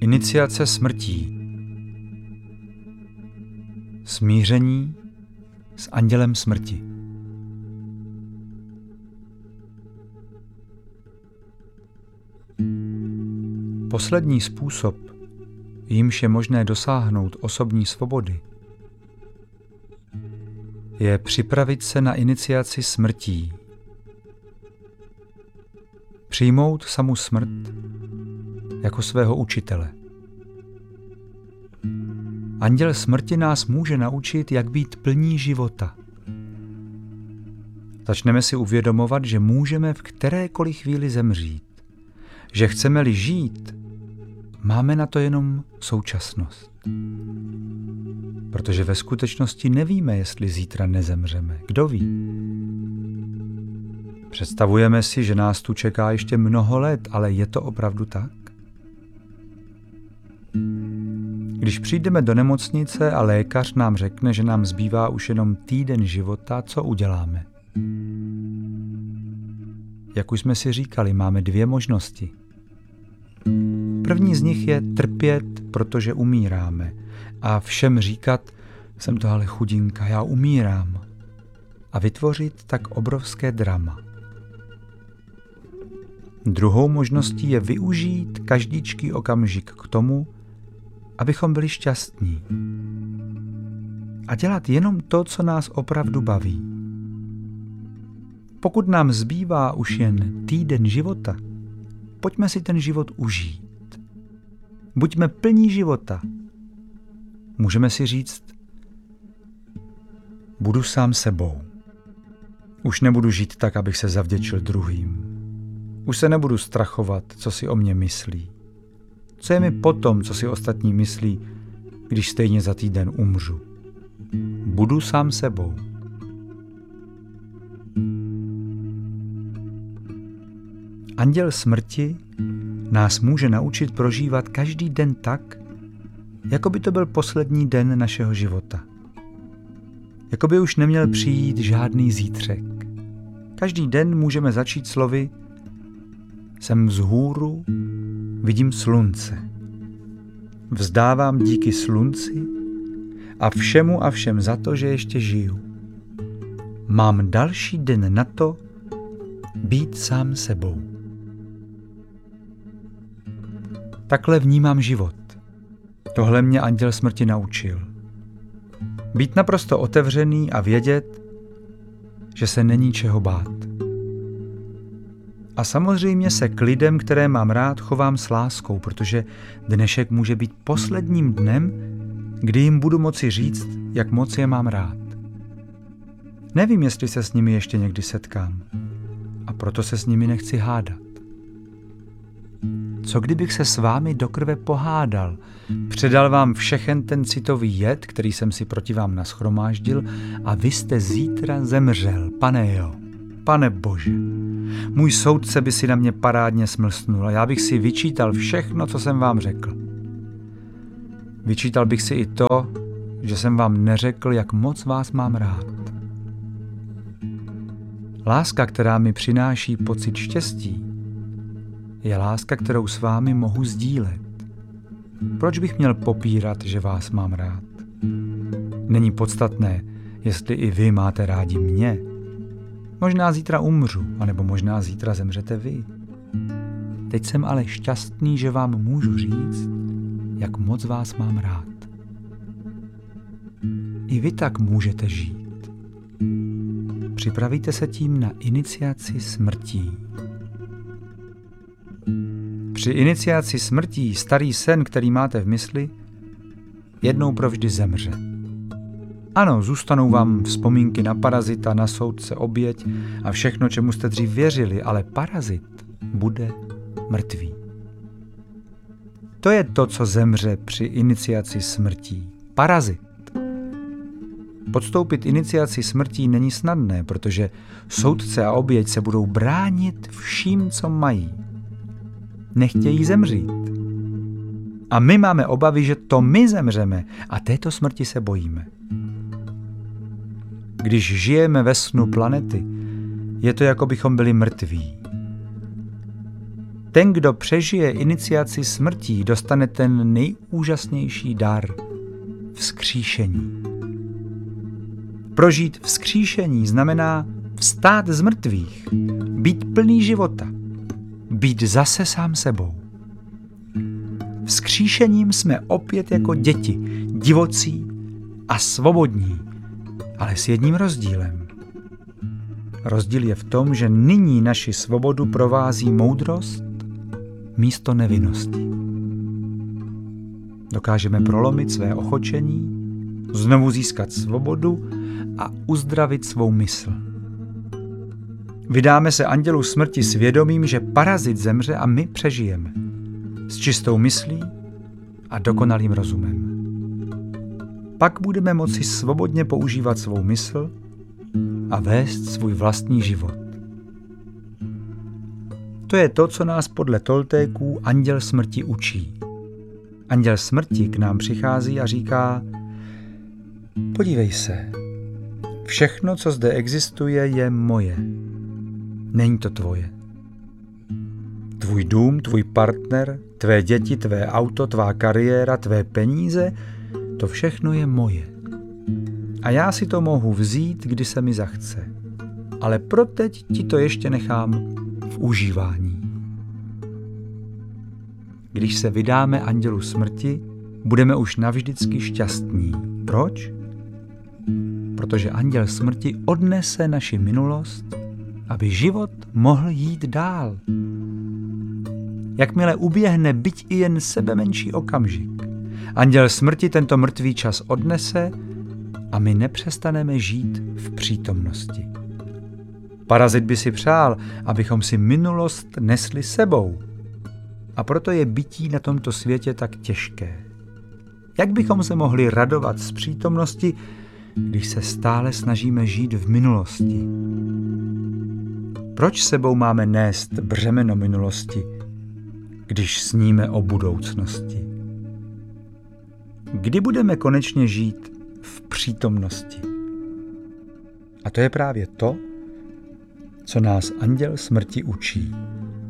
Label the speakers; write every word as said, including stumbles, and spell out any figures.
Speaker 1: Iniciace smrtí. Smíření s andělem smrti. Poslední způsob, jímž je možné dosáhnout osobní svobody, je připravit se na iniciaci smrtí. Přijmout samu smrt jako svého učitele. Anděl smrti nás může naučit, jak být plní života. Začneme si uvědomovat, že můžeme v kterékoliv chvíli zemřít. Že chceme-li žít, máme na to jenom současnost. Protože ve skutečnosti nevíme, jestli zítra nezemřeme. Kdo ví? Představujeme si, že nás tu čeká ještě mnoho let, ale je to opravdu tak? Když přijdeme do nemocnice a lékař nám řekne, že nám zbývá už jenom týden života, co uděláme? Jak už jsme si říkali, máme dvě možnosti. První z nich je trpět, protože umíráme. A všem říkat, jsem to ale chudinka, já umírám. A vytvořit tak obrovské drama. Druhou možností je využít každýčký okamžik k tomu, abychom byli šťastní. A dělat jenom to, co nás opravdu baví. Pokud nám zbývá už jen týden života, pojďme si ten život užít. Buďme plní života. Můžeme si říct, budu sám sebou. Už nebudu žít tak, abych se zavděčil druhým. Už se nebudu strachovat, co si o mě myslí. Co je mi potom, co si ostatní myslí, když stejně za týden umřu? Budu sám sebou. Anděl smrti nás může naučit prožívat každý den tak, jako by to byl poslední den našeho života. Jako by už neměl přijít žádný zítřek. Každý den můžeme začít slovy jsem vzhůru, vidím slunce. Vzdávám díky slunci a všemu a všem za to, že ještě žiju. Mám další den na to být sám sebou. Takhle vnímám život. Tohle mě anděl smrti naučil. Být naprosto otevřený a vědět, že se není čeho bát. A samozřejmě se k lidem, které mám rád, chovám s láskou, protože dnešek může být posledním dnem, kdy jim budu moci říct, jak moc je mám rád. Nevím, jestli se s nimi ještě někdy setkám. A proto se s nimi nechci hádat. Co kdybych se s vámi do krve pohádal, předal vám všechen ten citový jed, který jsem si proti vám nashromáždil, a vy jste zítra zemřel, pane jo, pane Bože. Můj soudce by si na mě parádně smlsnul a já bych si vyčítal všechno, co jsem vám řekl. Vyčítal bych si i to, že jsem vám neřekl, jak moc vás mám rád. Láska, která mi přináší pocit štěstí, je láska, kterou s vámi mohu sdílet. Proč bych měl popírat, že vás mám rád? Není podstatné, jestli i vy máte rádi mě. Možná zítra umřu, anebo možná zítra zemřete vy. Teď jsem ale šťastný, že vám můžu říct, jak moc vás mám rád. I vy tak můžete žít. Připravíte se tím na iniciaci smrtí. Při iniciaci smrtí starý sen, který máte v mysli, jednou provždy zemře. Ano, zůstanou vám vzpomínky na parazita, na soudce, oběť a všechno, čemu jste dřív věřili, ale parazit bude mrtvý. To je to, co zemře při iniciaci smrtí. Parazit. Podstoupit iniciaci smrtí není snadné, protože soudce a oběť se budou bránit vším, co mají. Nechtějí zemřít. A my máme obavy, že to my zemřeme a této smrti se bojíme. Když žijeme ve snu planety, je to, jako bychom byli mrtví. Ten, kdo přežije iniciaci smrtí, dostane ten nejúžasnější dar – vzkříšení. Prožít vzkříšení znamená vstát z mrtvých, být plný života, být zase sám sebou. Vzkříšením jsme opět jako děti, divocí a svobodní, ale s jedním rozdílem. Rozdíl je v tom, že nyní naši svobodu provází moudrost místo nevinnosti. Dokážeme prolomit své ochočení, znovu získat svobodu a uzdravit svou mysl. Vydáme se andělu smrti s vědomím, že parazit zemře a my přežijeme. S čistou myslí a dokonalým rozumem. Pak budeme moci svobodně používat svou mysl a vést svůj vlastní život. To je to, co nás podle Toltéků anděl smrti učí. Anděl smrti k nám přichází a říká: podívej se, všechno, co zde existuje, je moje. Není to tvoje. Tvůj dům, tvůj partner, tvé děti, tvé auto, tvá kariéra, tvé peníze, to všechno je moje. A já si to mohu vzít, kdy se mi zachce. Ale proteď ti to ještě nechám v užívání. Když se vydáme andělu smrti, budeme už navždycky šťastní. Proč? Protože anděl smrti odnese naši minulost, aby život mohl jít dál. Jakmile uběhne byť i jen sebemenší okamžik, anděl smrti tento mrtvý čas odnese a my nepřestaneme žít v přítomnosti. Parazit by si přál, abychom si minulost nesli sebou. A proto je bytí na tomto světě tak těžké. Jak bychom se mohli radovat z přítomnosti, když se stále snažíme žít v minulosti? Proč sebou máme nést břemeno minulosti, když sníme o budoucnosti? Kdy budeme konečně žít v přítomnosti? A to je právě to, co nás anděl smrti učí.